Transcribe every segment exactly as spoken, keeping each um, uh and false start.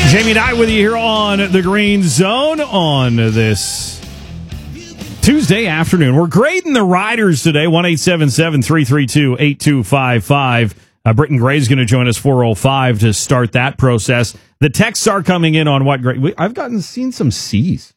Jamie and I with you here on the Green Zone on this Tuesday afternoon. We're grading the riders today, one eight seven seven, three three two, eight two five five. Uh, Britton Gray's going to join us four oh five to start that process. The texts are coming in on what grade. I've gotten seen some C's.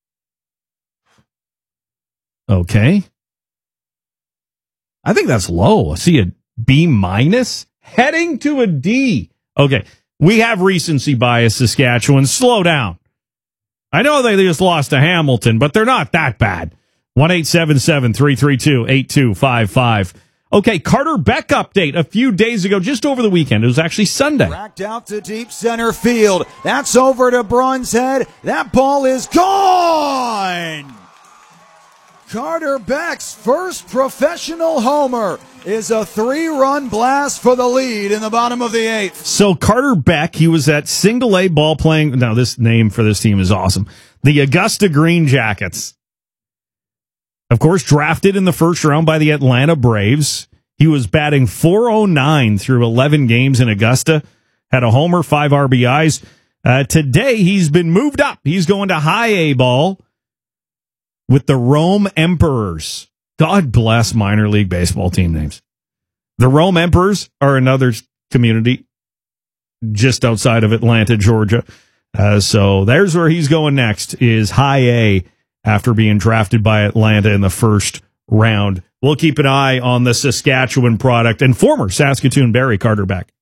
Okay. I think that's low. I see a B minus heading to a D. Okay. We have recency bias, Saskatchewan. Slow down. I know they just lost to Hamilton, but they're not that bad. one eight seven seven, three three two, eight two five five. Okay, Carter Beck update a few days ago, just over the weekend. It was actually Sunday. Racked out to deep center field. That's over to Brunshead. That ball is gone! Carter Beck's first professional homer is a three-run blast for the lead in the bottom of the eighth. So Carter Beck, he was at single A ball playing. Now, this name for this team is awesome. The Augusta Green Jackets. Of course, drafted in the first round by the Atlanta Braves. He was batting four oh nine through eleven games in Augusta. Had a homer, five R B Is. Uh, today, he's been moved up. He's going to high A ball with the Rome Emperors. God bless minor league baseball team names. The Rome Emperors are another community just outside of Atlanta, Georgia. Uh, so there's where he's going next, is high A after being drafted by Atlanta in the first round. We'll keep an eye on the Saskatchewan product and former Saskatoon Barry Carter Beck.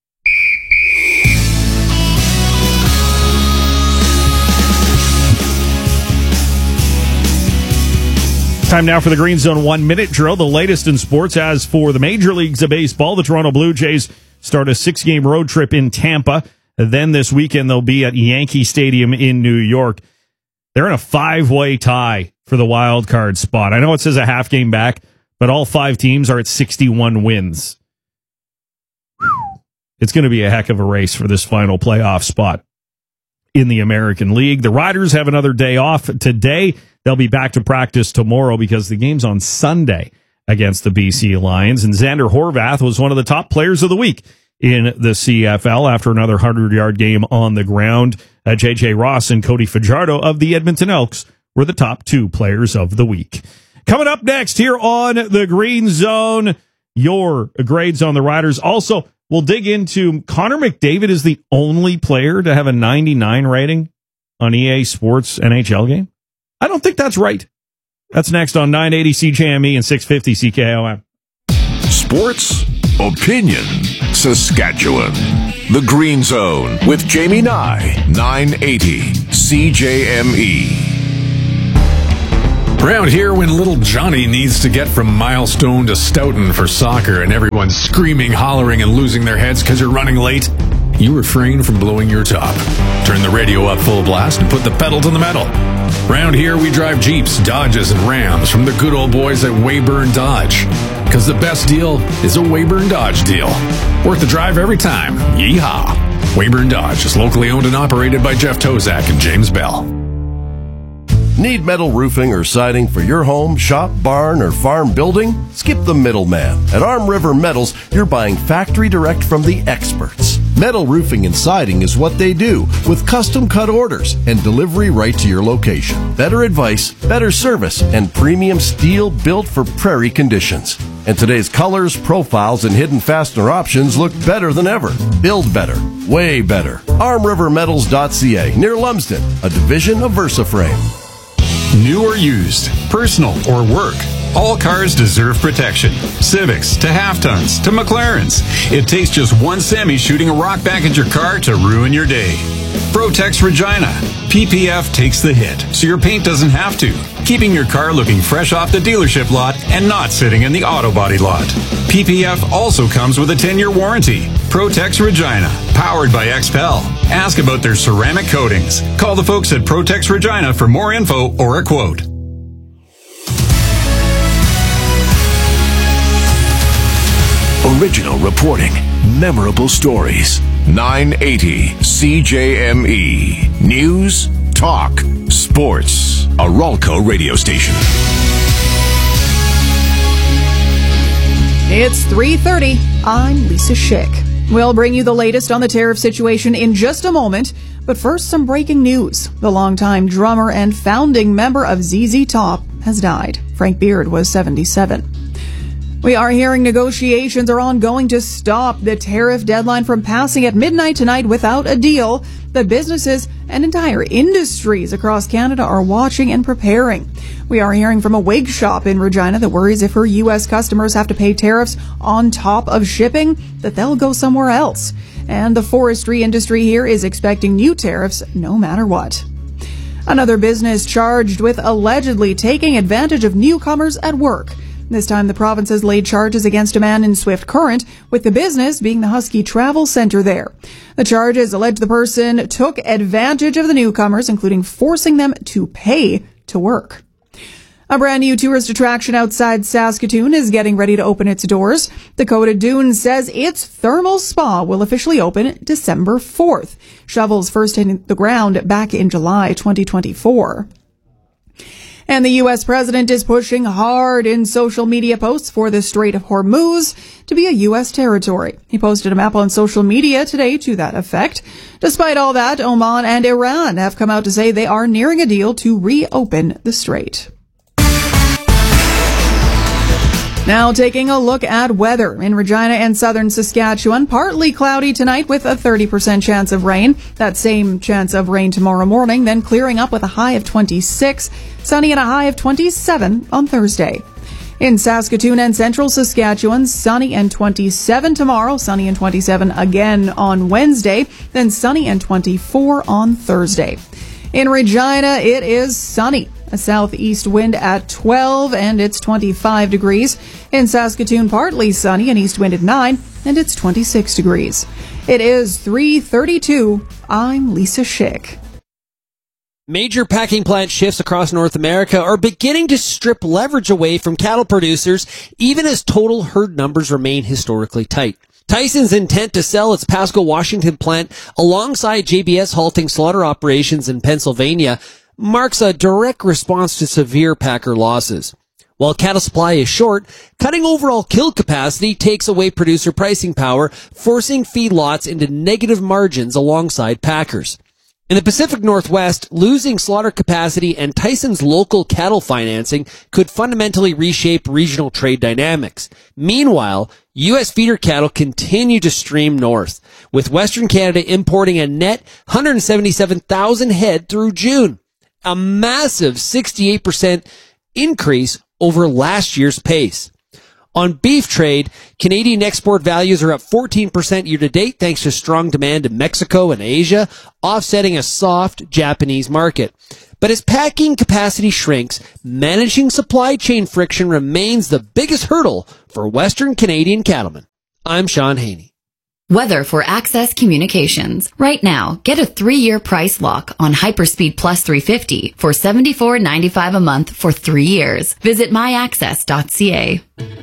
Time now for the Green Zone one-minute drill, the latest in sports. As for the major leagues of baseball, the Toronto Blue Jays start a six-game road trip in Tampa. Then this weekend, they'll be at Yankee Stadium in New York. They're in a five-way tie for the wild card spot. I know it says a half game back, but all five teams are at sixty-one wins. Whew. It's going to be a heck of a race for this final playoff spot in the American League. The Riders have another day off today. They'll be back to practice tomorrow because the game's on Sunday against the B C Lions. And Xander Horvath was one of the top players of the week in the C F L after another hundred-yard game on the ground. Uh, J J Ross and Cody Fajardo of the Edmonton Elks were the top two players of the week. Coming up next here on the Green Zone, your grades on the Riders. Also, we'll dig into Connor McDavid is the only player to have a ninety-nine rating on E A Sports N H L game. I don't think that's right. That's next on nine eighty C J M E and six fifty C K O M. Sports Opinion Saskatchewan. The Green Zone with Jamie Nye, nine eighty C J M E. Around here, when little Johnny needs to get from Milestone to Stoughton for soccer and everyone's screaming, hollering, and losing their heads because you're running late, you refrain from blowing your top. Turn the radio up full blast and put the pedal to the metal. Around here, we drive Jeeps, Dodges, and Rams from the good old boys at Weyburn Dodge. Because the best deal is a Weyburn Dodge deal. Worth the drive every time. Yeehaw! Weyburn Dodge is locally owned and operated by Jeff Tozak and James Bell. Need metal roofing or siding for your home, shop, barn, or farm building? Skip the middleman. At Arm River Metals, you're buying factory direct from the experts. Metal roofing and siding is what they do, with custom cut orders and delivery right to your location. Better advice, better service, and premium steel built for prairie conditions. And today's colors, profiles, and hidden fastener options look better than ever. Build better. Way better. arm river metals dot c a, near Lumsden, a division of VersaFrame. New or used, personal or work, all cars deserve protection. Civics to half-tons to McLarens. It takes just one semi shooting a rock back at your car to ruin your day. Protex Regina. P P F takes the hit, so your paint doesn't have to, keeping your car looking fresh off the dealership lot and not sitting in the auto body lot. P P F also comes with a ten-year warranty. Protex Regina, powered by X P E L. Ask about their ceramic coatings. Call the folks at Protex Regina for more info or a quote. Original reporting, memorable stories. nine eighty C J M E. News, talk, sports. A Ralco radio station. It's three thirty. I'm Lisa Schick. We'll bring you the latest on the tariff situation in just a moment. But first, some breaking news. The longtime drummer and founding member of Z Z Top has died. Frank Beard was seventy-seven. We are hearing negotiations are ongoing to stop the tariff deadline from passing at midnight tonight without a deal. The businesses and entire industries across Canada are watching and preparing. We are hearing from a wig shop in Regina that worries if her U S customers have to pay tariffs on top of shipping, that they'll go somewhere else. And the forestry industry here is expecting new tariffs no matter what. Another business charged with allegedly taking advantage of newcomers at work. This time, the province has laid charges against a man in Swift Current, with the business being the Husky Travel Center there. The charges allege the person took advantage of the newcomers, including forcing them to pay to work. A brand new tourist attraction outside Saskatoon is getting ready to open its doors. Dakota Dunes says its thermal spa will officially open December fourth. Shovels first hitting the ground back in July twenty twenty-four. And the U S president is pushing hard in social media posts for the Strait of Hormuz to be a U S territory. He posted a map on social media today to that effect. Despite all that, Oman and Iran have come out to say they are nearing a deal to reopen the strait. Now taking a look at weather in Regina and southern Saskatchewan. Partly cloudy tonight with a thirty percent chance of rain. That same chance of rain tomorrow morning, then clearing up with a high of twenty-six. Sunny and a high of twenty-seven on Thursday. In Saskatoon and central Saskatchewan, sunny and twenty-seven tomorrow, sunny and twenty-seven again on Wednesday, then sunny and twenty-four on Thursday. In Regina, it is sunny. A southeast wind at twelve, and it's twenty-five degrees. In Saskatoon, partly sunny, and east wind at nine, and it's twenty-six degrees. It is three thirty-two. I'm Lisa Schick. Major packing plant shifts across North America are beginning to strip leverage away from cattle producers, even as total herd numbers remain historically tight. Tyson's intent to sell its Pasco, Washington plant alongside J B S halting slaughter operations in Pennsylvania marks a direct response to severe packer losses. While cattle supply is short, cutting overall kill capacity takes away producer pricing power, forcing feedlots into negative margins alongside packers. In the Pacific Northwest, losing slaughter capacity and Tyson's local cattle financing could fundamentally reshape regional trade dynamics. Meanwhile, U S feeder cattle continue to stream north, with Western Canada importing a net one hundred seventy-seven thousand head through June, a massive sixty-eight percent increase over last year's pace. On beef trade, Canadian export values are up fourteen percent year to date thanks to strong demand in Mexico and Asia, offsetting a soft Japanese market. But as packing capacity shrinks, managing supply chain friction remains the biggest hurdle for Western Canadian cattlemen. I'm Sean Haney. Weather for Access Communications. Right now, get a three-year price lock on Hyperspeed Plus three fifty for seventy-four ninety-five a month for three years. Visit my access dot c a.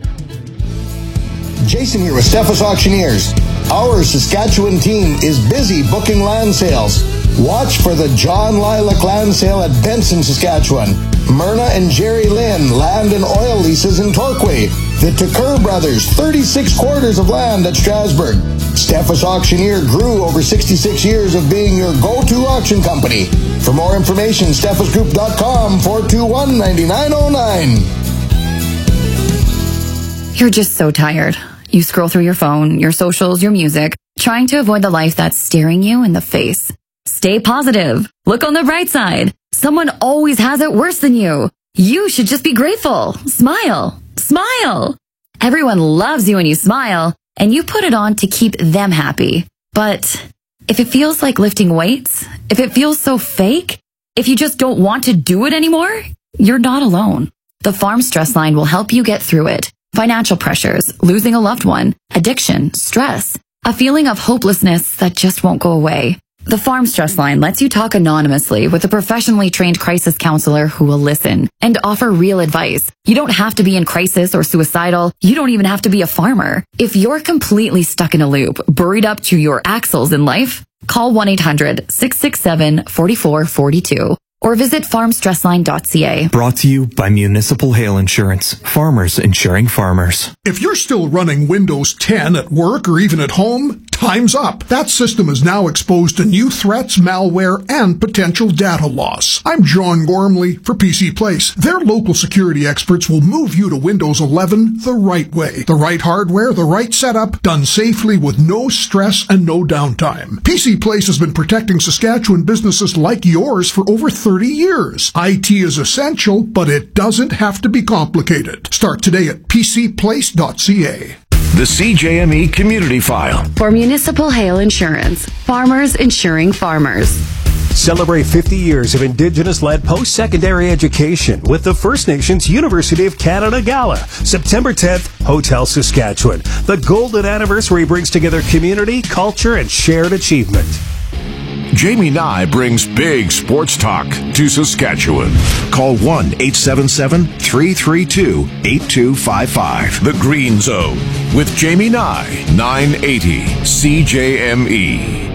Jason here with Steffes Auctioneers. Our Saskatchewan team is busy booking land sales. Watch for the John Lilac Land Sale at Benson, Saskatchewan. Myrna and Jerry Lynn Land and Oil Leases in Torquay. The Tucker Brothers, thirty-six quarters of land at Strasbourg. Steffes Auctioneer grew over sixty-six years of being your go-to auction company. For more information, steffes group dot com, four two one, nine nine zero nine. You're just so tired. You scroll through your phone, your socials, your music, trying to avoid the life that's staring you in the face. Stay positive. Look on the bright side. Someone always has it worse than you. You should just be grateful. Smile. Smile. Everyone loves you when you smile, and you put it on to keep them happy. But if it feels like lifting weights, if it feels so fake, if you just don't want to do it anymore, you're not alone. The Farm Stress Line will help you get through it. Financial pressures, losing a loved one, addiction, stress, a feeling of hopelessness that just won't go away. The Farm Stress Line lets you talk anonymously with a professionally trained crisis counselor who will listen and offer real advice. You don't have to be in crisis or suicidal. You don't even have to be a farmer. If you're completely stuck in a loop, buried up to your axles in life, call one eight hundred, six six seven, four four four two. or visit farm stress line dot c a. Brought to you by Municipal Hail Insurance. Farmers insuring farmers. If you're still running Windows ten at work or even at home, time's up. That system is now exposed to new threats, malware, and potential data loss. I'm John Gormley for P C Place. Their local security experts will move you to Windows eleven the right way. The right hardware, the right setup, done safely with no stress and no downtime. P C Place has been protecting Saskatchewan businesses like yours for over thirty years. I T is essential, but it doesn't have to be complicated. Start today at p c place dot c a. The C J M E Community File. For Municipal Hail Insurance. Farmers insuring farmers. Celebrate fifty years of Indigenous-led post-secondary education with the First Nations University of Canada Gala, September tenth, Hotel Saskatchewan. The golden anniversary brings together community, culture, and shared achievement. Jamie Nye brings big sports talk to Saskatchewan. Call one eight seven seven, three three two, eight two five five. The Green Zone with Jamie Nye, nine eighty C J M E.